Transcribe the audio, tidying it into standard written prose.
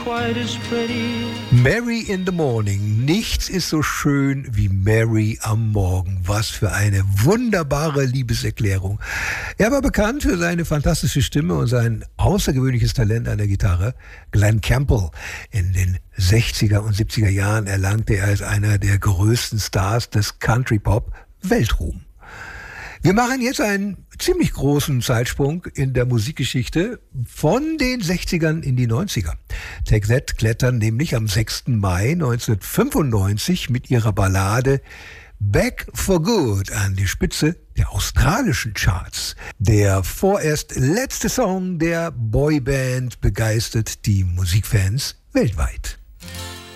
Mary in the Morning. Nichts ist so schön wie Mary am Morgen. Was für eine wunderbare Liebeserklärung. Er war bekannt für seine fantastische Stimme und sein außergewöhnliches Talent an der Gitarre. Glenn Campbell. In den 60er und 70er Jahren erlangte er als einer der größten Stars des Country Pop Weltruhm. Wir machen jetzt einen ziemlich großen Zeitsprung in der Musikgeschichte von den 60ern in die 90er. Take That klettern nämlich am 6. Mai 1995 mit ihrer Ballade Back for Good an die Spitze der australischen Charts. Der vorerst letzte Song der Boyband begeistert die Musikfans weltweit.